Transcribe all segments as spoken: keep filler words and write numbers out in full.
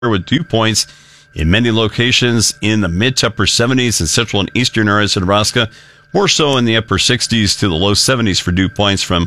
with dew points in many locations in the mid to upper seventies in central and eastern areas of Nebraska. More so in the upper sixties to the low seventies for dew points from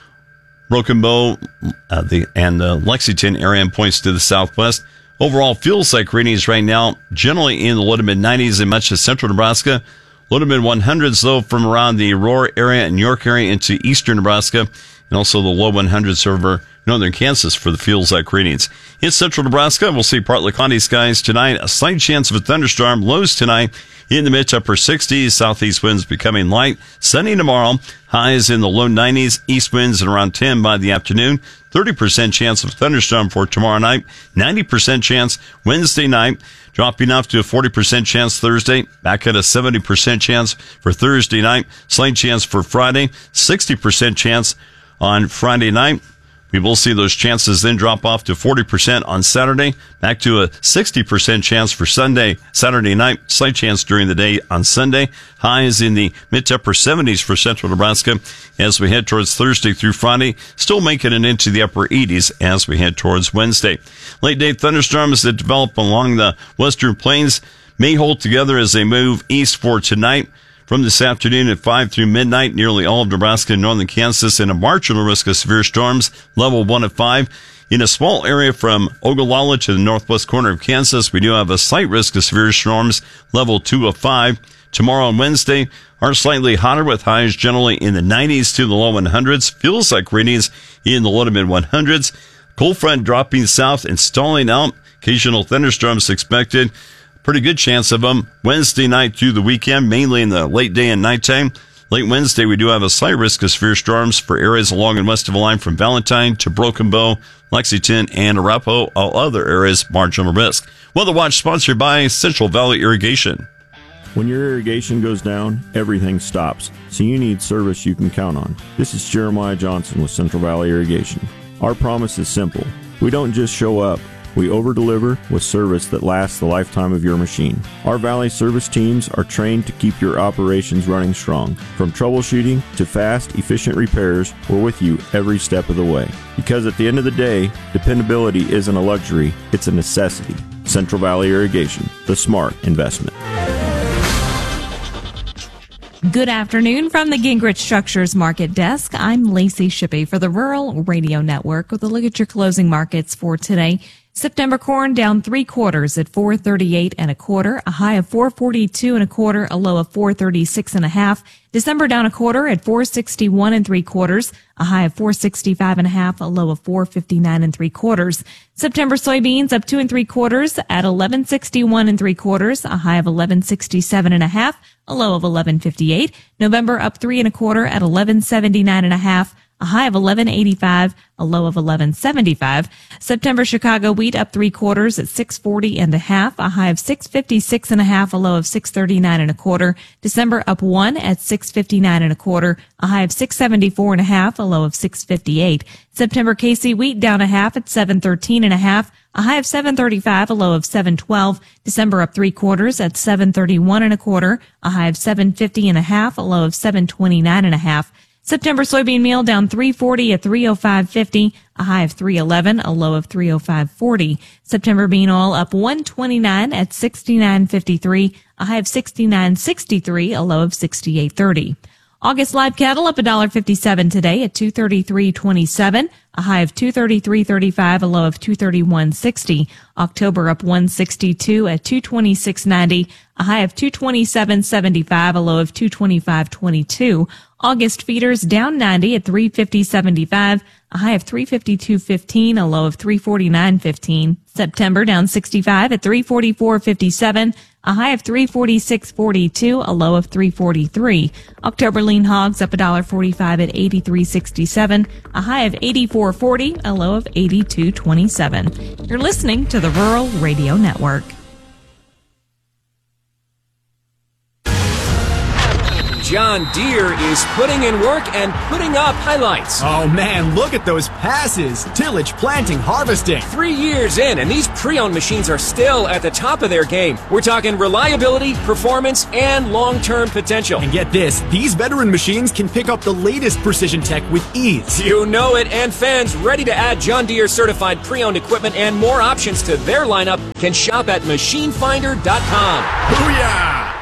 Broken Bow uh, the, and the Lexington area and points to the southwest. Overall, feels like readings right now generally in the low to mid nineties in much of central Nebraska. Low to mid hundreds, though, from around the Aurora area and York area into eastern Nebraska, and also the low hundreds over northern Kansas for the feels like readings. In central Nebraska, we'll see partly cloudy skies tonight. A slight chance of a thunderstorm. Lows tonight in the mid to upper sixties. Southeast winds becoming light. Sunny tomorrow. Highs in the low nineties. East winds at around ten by the afternoon. thirty percent chance of a thunderstorm for tomorrow night. ninety percent chance Wednesday night. Dropping off to a forty percent chance Thursday. Back at a seventy percent chance for Thursday night. Slight chance for Friday. sixty percent chance on Friday night. We will see those chances then drop off to forty percent on Saturday, back to a sixty percent chance for Sunday, Saturday night, slight chance during the day on Sunday. Highs in the mid to upper seventies for central Nebraska as we head towards Thursday through Friday, still making it into the upper eighties as we head towards Wednesday. Late day thunderstorms that develop along the western plains may hold together as they move east for tonight. From this afternoon at five through midnight, nearly all of Nebraska and northern Kansas in a marginal risk of severe storms, level one at five. In a small area from Ogallala to the northwest corner of Kansas, we do have a slight risk of severe storms, level two of five. Tomorrow and Wednesday are slightly hotter with highs generally in the nineties to the low hundreds. Feels like readings in the low to mid hundreds. Cold front dropping south and stalling out. Occasional thunderstorms expected. Pretty good chance of them Wednesday night through the weekend, mainly in the late day and nighttime. Late Wednesday, we do have a slight risk of severe storms for areas along and west of the line from Valentine to Broken Bow, Lexington, and Arapahoe. All other areas, marginal risk. Weather Watch sponsored by Central Valley Irrigation. When your irrigation goes down, everything stops, so you need service you can count on. This is Jeremiah Johnson with Central Valley Irrigation. Our promise is simple. We don't just show up. We over-deliver with service that lasts the lifetime of your machine. Our Valley service teams are trained to keep your operations running strong. From troubleshooting to fast, efficient repairs, we're with you every step of the way. Because at the end of the day, dependability isn't a luxury, it's a necessity. Central Valley Irrigation, the smart investment. Good afternoon from the Gingrich Structures Market Desk. I'm Lacey Shippey for the Rural Radio Network with a look at your closing markets for today. September corn down three quarters at four thirty-eight and a quarter, a high of four forty-two and a quarter, a low of four thirty-six and a half. December down a quarter at four sixty-one and three quarters, a high of four sixty-five and a half, a low of four fifty-nine and three quarters. September soybeans up two and three quarters at eleven sixty-one and three quarters, a high of eleven sixty-seven and a half, a low of eleven fifty-eight. November up three and a quarter at eleven seventy-nine and a half, a high of eleven eighty-five, a low of eleven seventy-five. September Chicago wheat up three quarters at six forty and a half, a high of six fifty-six and a half, a low of six thirty-nine and a quarter. December up one at six fifty-nine and a quarter, a high of six seventy-four and a half, a low of six fifty-eight. September K C wheat down a half at seven thirteen and a half, a high of seven thirty-five, a low of seven twelve. December up three quarters at seven thirty-one and a quarter, a high of seven fifty and a half, a low of seven twenty-nine and a half. September soybean meal down three forty at three oh five fifty, a high of three eleven, a low of three oh five forty. September bean oil up one twenty-nine at sixty-nine fifty-three, a high of sixty-nine sixty-three, a low of sixty-eight thirty. August live cattle up one fifty-seven today at two thirty-three twenty-seven, a high of two thirty-three thirty-five, a low of two thirty-one sixty. October up one sixty-two at two twenty-six ninety, a high of two twenty-seven seventy-five, a low of two twenty-five twenty-two. August feeders down ninety at three fifty seventy-five, a high of three fifty-two fifteen, a low of three forty-nine fifteen. September down sixty-five at three forty-four fifty-seven, a high of three forty-six forty-two, a low of three forty-three. October lean hogs up one forty-five at eighty-three sixty-seven, a high of eighty-four forty, a low of eighty-two twenty-seven. You're listening to the Rural Radio Network. John Deere is putting in work and putting up highlights. Oh man, look at those passes. Tillage, planting, harvesting. Three years in, and these pre-owned machines are still at the top of their game. We're talking reliability, performance, and long-term potential. And get this, these veteran machines can pick up the latest precision tech with ease. You know it, and fans ready to add John Deere certified pre-owned equipment and more options to their lineup can shop at machine finder dot com. Booyah!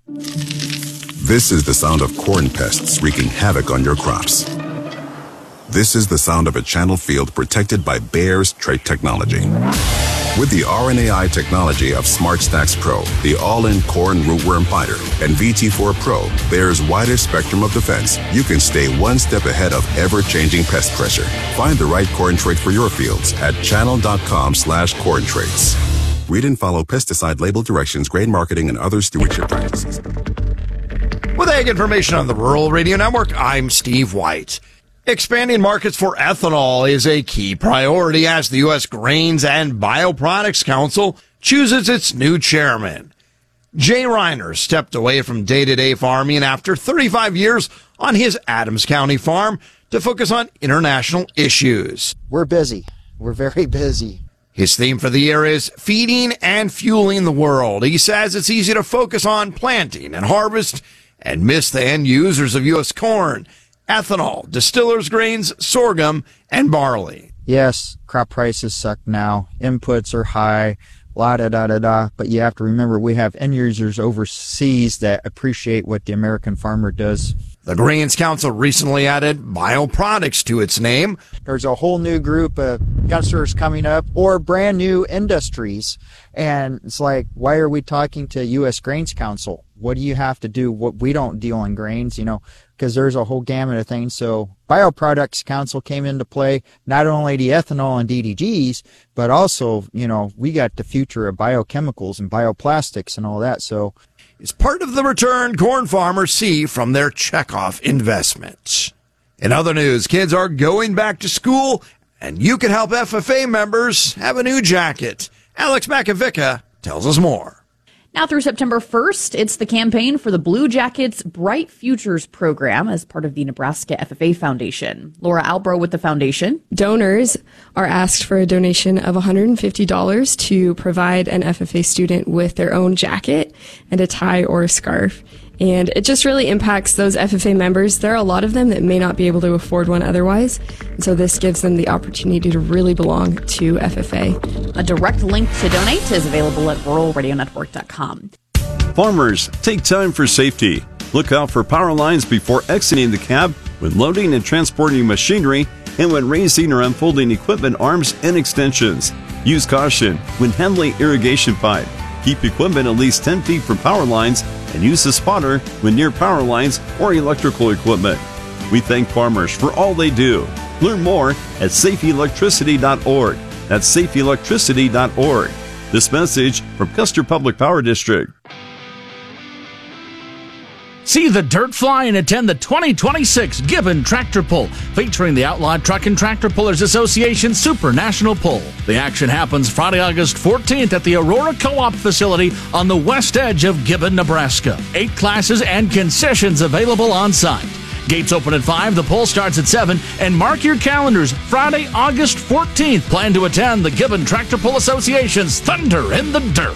This is the sound of corn pests wreaking havoc on your crops. This is the sound of a channel field protected by Bayer's trait technology. With the R N A I technology of SmartStax Pro, the all-in corn rootworm fighter, and V T four Pro, Bayer's widest spectrum of defense, you can stay one step ahead of ever-changing pest pressure. Find the right corn trait for your fields at channel.com slash corn traits. Read and follow pesticide label directions, grain marketing, and other stewardship practices. With Ag Information on the Rural Radio Network, I'm Steve White. Expanding markets for ethanol is a key priority as the U S Grains and Bioproducts Council chooses its new chairman. Jay Reiner stepped away from day-to-day farming after thirty-five years on his Adams County farm to focus on international issues. We're busy. We're very busy. His theme for the year is feeding and fueling the world. He says it's easy to focus on planting and harvest and miss the end users of U S corn, ethanol, distillers grains, sorghum, and barley. Yes, crop prices suck now. Inputs are high, la da da da da. But you have to remember we have end users overseas that appreciate what the American farmer does. The Grains Council recently added bioproducts to its name. There's a whole new group of youngsters coming up or brand new industries. And it's like, why are we talking to U S Grains Council? What do you have to do? What we don't deal in grains, you know, because there's a whole gamut of things. So Bioproducts Council came into play, not only the ethanol and D D Gs, but also, you know, we got the future of biochemicals and bioplastics and all that. So it's part of the return corn farmers see from their checkoff investments. In other news, kids are going back to school, and you can help F F A members have a new jacket. Alex Makovica tells us more. Now through September first, it's the campaign for the Blue Jackets Bright Futures program as part of the Nebraska F F A Foundation. Laura Albro with the foundation. Donors are asked for a donation of one hundred fifty dollars to provide an F F A student with their own jacket and a tie or a scarf. And it just really impacts those F F A members. There are a lot of them that may not be able to afford one otherwise. And so this gives them the opportunity to really belong to F F A. A direct link to donate is available at rural radio network dot com. Farmers, take time for safety. Look out for power lines before exiting the cab when loading and transporting machinery and when raising or unfolding equipment arms and extensions. Use caution when handling irrigation pipe. Keep equipment at least ten feet from power lines and use a spotter when near power lines or electrical equipment. We thank farmers for all they do. Learn more at safe electricity dot org. That's safe electricity dot org. This message from Custer Public Power District. See the dirt fly and attend the twenty twenty-six Gibbon Tractor Pull, featuring the Outlawed Truck and Tractor Pullers Association Super National Pull. The action happens Friday, August fourteenth at the Aurora Co-op facility on the west edge of Gibbon, Nebraska. Eight classes and concessions available on site. Gates open at five, the pull starts at seven, and mark your calendars. Friday, August fourteenth. Plan to attend the Gibbon Tractor Pull Association's Thunder in the Dirt.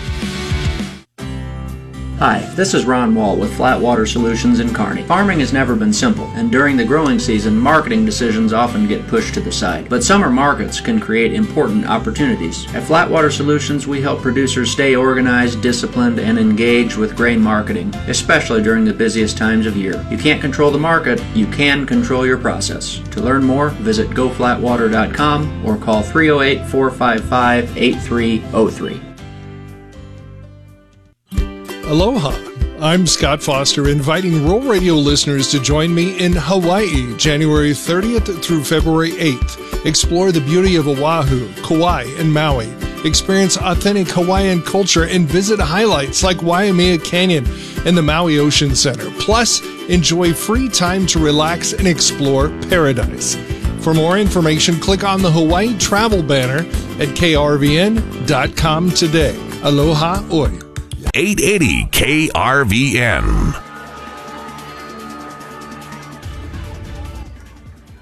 Hi, this is Ron Wall with Flat Water Solutions in Kearney. Farming has never been simple, and during the growing season, marketing decisions often get pushed to the side. But summer markets can create important opportunities. At Flat Water Solutions, we help producers stay organized, disciplined, and engaged with grain marketing, especially during the busiest times of year. You can't control the market, you can control your process. To learn more, visit go flat water dot com or call three oh eight, four five five, eight three oh three. Aloha, I'm Scott Foster, inviting Rural Radio listeners to join me in Hawaii, January thirtieth through February eighth. Explore the beauty of Oahu, Kauai, and Maui. Experience authentic Hawaiian culture and visit highlights like Waimea Canyon and the Maui Ocean Center. Plus, enjoy free time to relax and explore paradise. For more information, click on the Hawaii travel banner at K R V N dot com today. Aloha oi. eight eighty K R V N.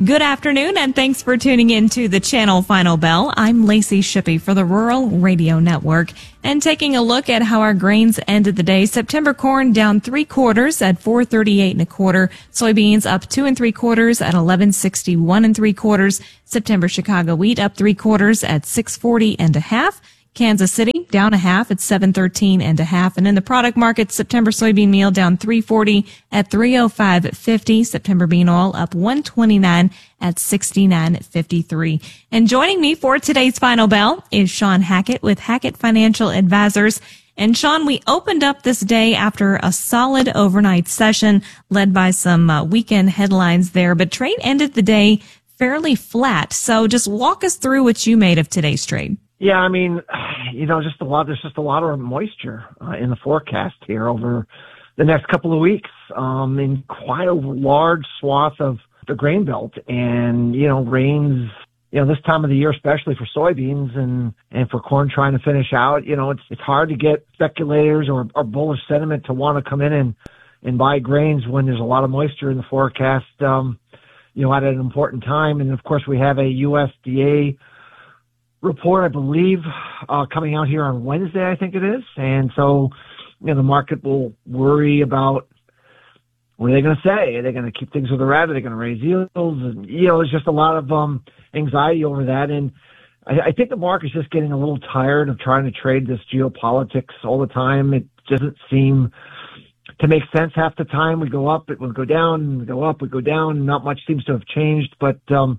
Good afternoon, and thanks for tuning in to the Channel Final Bell. I'm Lacey Shippey for the Rural Radio Network. And taking a look at how our grains ended the day, September corn down three quarters at four thirty-eight and a quarter. Soybeans up two and three quarters at eleven sixty-one and three quarters. September Chicago wheat up three quarters at six forty and a half. Kansas City down a half at seven thirteen and a half. And in the product market, September soybean meal down three forty at three oh five fifty. September bean oil up one twenty-nine at sixty-nine fifty-three. And joining me for today's Final Bell is Sean Hackett with Hackett Financial Advisors. And Sean, we opened up this day after a solid overnight session led by some uh, weekend headlines there, but trade ended the day fairly flat. So just walk us through what you made of today's trade. Yeah, I mean, you know, just a lot, there's just a lot of moisture uh, in the forecast here over the next couple of weeks, um, in quite a large swath of the grain belt. And, you know, rains, you know, this time of the year, especially for soybeans and, and for corn trying to finish out, you know, it's, it's hard to get speculators or, or bullish sentiment to want to come in and, and buy grains when there's a lot of moisture in the forecast, um, you know, at an important time. And of course, we have a U S D A report, I believe, uh, coming out here on Wednesday, I think it is. And so, you know, the market will worry about what are they going to say? Are they going to keep things where they're at? Are they going to raise yields? And, you know, there's just a lot of um, anxiety over that. And I, I think the market's just getting a little tired of trying to trade this geopolitics all the time. It doesn't seem to make sense half the time. We go up, it will go down, we go up, we go down. Not much seems to have changed, but um,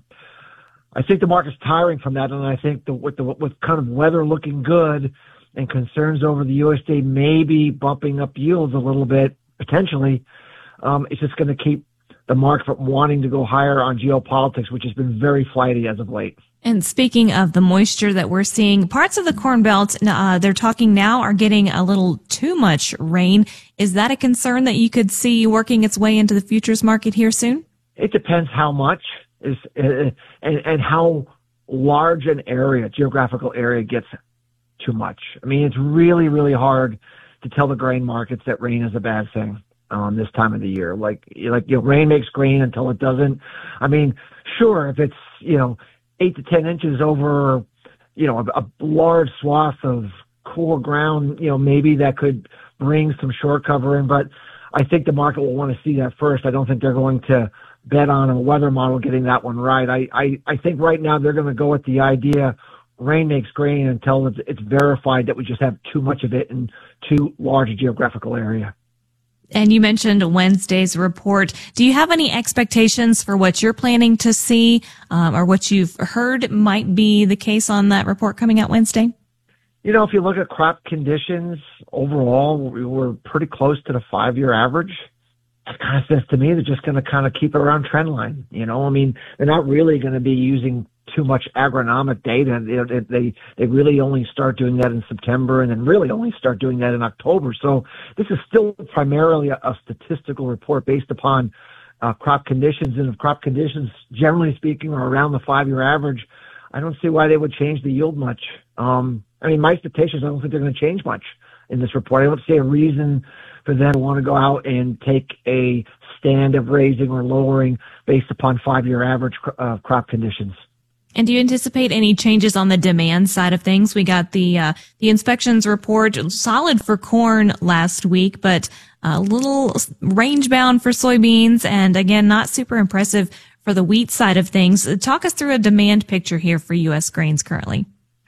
I think the market's tiring from that, and I think the, with the with kind of weather looking good and concerns over the U S D A maybe bumping up yields a little bit potentially, um, it's just going to keep the market from wanting to go higher on geopolitics, which has been very flighty as of late. And speaking of the moisture that we're seeing, parts of the Corn Belt, uh, they're talking now are getting a little too much rain. Is that a concern that you could see working its way into the futures market here soon? It depends how much. Is uh, and, and how large an area, geographical area, gets too much. I mean, it's really, really hard to tell the grain markets that rain is a bad thing um, this time of the year. Like, like you know, rain makes grain until it doesn't. I mean, sure, if it's you know eight to ten inches over, you know, a, a large swath of cool ground, you know, maybe that could bring some short cover in. But I think the market will want to see that first. I don't think they're going to bet on a weather model getting that one right. I, I, I think right now they're going to go with the idea rain makes grain until it's, it's verified that we just have too much of it in too large a geographical area. And you mentioned Wednesday's report. Do you have any expectations for what you're planning to see um, or what you've heard might be the case on that report coming out Wednesday? You know, if you look at crop conditions overall, we were pretty close to the five-year average. That kind of says to me they're just going to kind of keep it around trend line. You know, I mean, they're not really going to be using too much agronomic data. They, they they really only start doing that in September, and then really only start doing that in October. So this is still primarily a, a statistical report based upon uh, crop conditions. And if crop conditions, generally speaking, are around the five-year average, I don't see why they would change the yield much. Um, I mean, my expectations, I don't think they're going to change much in this report. I don't see a reason for them to want to go out and take a stand of raising or lowering based upon five-year average uh, crop conditions. And do you anticipate any changes on the demand side of things? We got the uh, the inspections report solid for corn last week, but a little range bound for soybeans, and again, not super impressive for the wheat side of things. Talk us through a demand picture here for U S grains currently.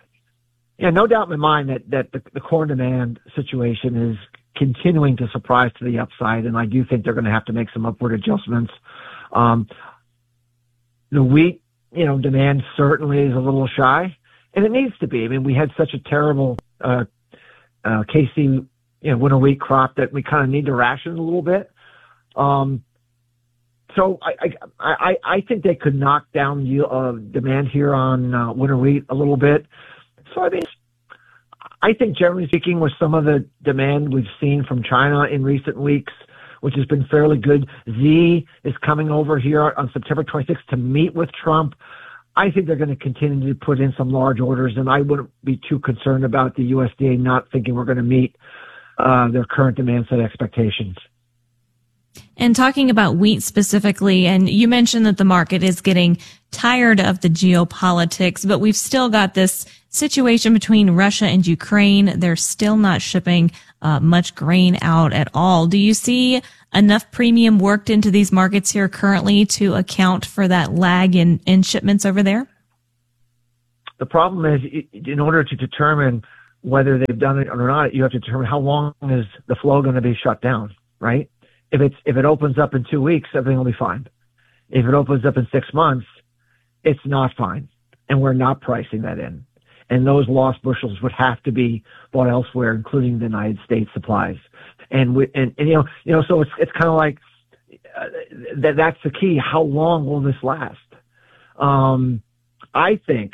Yeah, no doubt in my mind that, that the, the corn demand situation is continuing to surprise to the upside, and I do think they're going to have to make some upward adjustments. Um, the wheat, you know, demand certainly is a little shy, and it needs to be. I mean, we had such a terrible uh, uh, K C, you know, winter wheat crop that we kind of need to ration a little bit. Um, so I, I, I, I think they could knock down yield, uh, demand here on uh, winter wheat a little bit. So I mean, I think generally speaking, with some of the demand we've seen from China in recent weeks, which has been fairly good, Z is coming over here on September twenty-sixth to meet with Trump. I think they're going to continue to put in some large orders, and I wouldn't be too concerned about the U S D A not thinking we're going to meet uh, their current demand set expectations. And talking about wheat specifically, and you mentioned that the market is getting tired of the geopolitics, but we've still got this situation between Russia and Ukraine. They're still not shipping uh, much grain out at all. Do you see enough premium worked into these markets here currently to account for that lag in, in shipments over there? The problem is, in order to determine whether they've done it or not, you have to determine how long is the flow going to be shut down, right? If it's, if it opens up in two weeks, everything will be fine. If it opens up in six months, it's not fine. And we're not pricing that in. And those lost bushels would have to be bought elsewhere, including the United States supplies. And we, and, and you know, you know, so it's, it's kind of like, uh, that, that's the key. How long will this last? Um, I think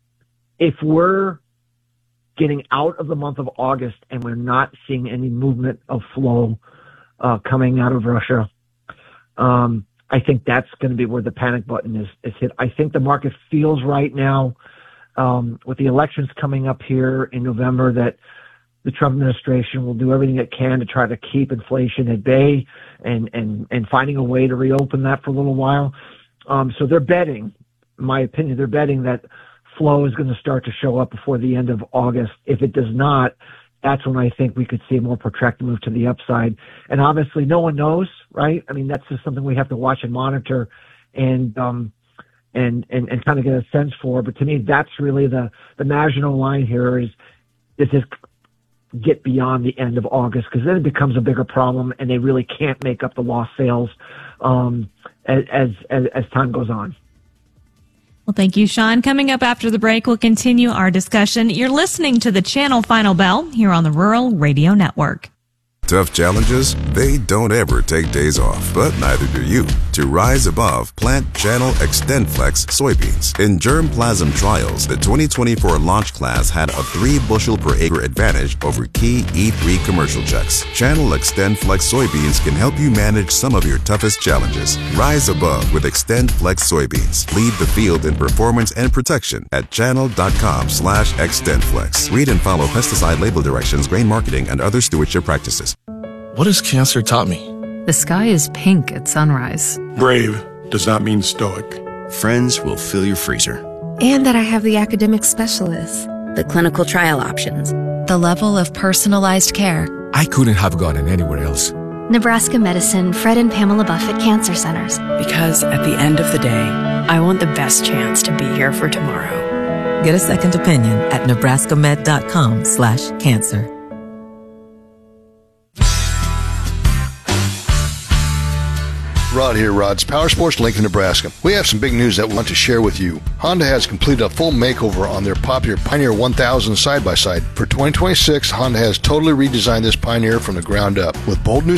if we're getting out of the month of August and we're not seeing any movement of flow Uh, coming out of Russia, um, I think that's going to be where the panic button is, is hit. I think the market feels right now, um, with the elections coming up here in November, that the Trump administration will do everything it can to try to keep inflation at bay and, and, and finding a way to reopen that for a little while. Um, so they're betting, in my opinion, they're betting that flow is going to start to show up before the end of August. If it does not, that's when I think we could see a more protracted move to the upside. And obviously no one knows, right? I mean, that's just something we have to watch and monitor and, um, and, and, and kind of get a sense for. But to me, that's really the, the marginal line here is, does this get beyond the end of August? Because then it becomes a bigger problem and they really can't make up the lost sales, um, as, as, as, as time goes on. Well, thank you, Sean. Coming up after the break, we'll continue our discussion. You're listening to the Channel Final Bell here on the Rural Radio Network. Tough challenges, they don't ever take days off, but neither do you. To rise above, plant Channel XtendFlex soybeans. In germplasm trials, the twenty twenty-four launch class had a three bushel per acre advantage over key E three commercial checks. Channel XtendFlex soybeans can help you manage some of your toughest challenges. Rise above with XtendFlex soybeans. Lead the field in performance and protection at channel.com slash XtendFlex. Read and follow pesticide label directions, grain marketing, and other stewardship practices. What has cancer taught me? The sky is pink at sunrise. Brave does not mean stoic. Friends will fill your freezer. And that I have the academic specialists, the clinical trial options, the level of personalized care. I couldn't have gotten anywhere else. Nebraska Medicine, Fred and Pamela Buffett Cancer Centers. Because at the end of the day, I want the best chance to be here for tomorrow. Get a second opinion at nebraskamed.com slash cancer. Rod here, Rod's Power Sports, Lincoln, Nebraska. We have some big news that we want to share with you. Honda has completed a full makeover on their popular Pioneer one thousand side-by-side. For twenty twenty-six, Honda has totally redesigned this Pioneer from the ground up with bold new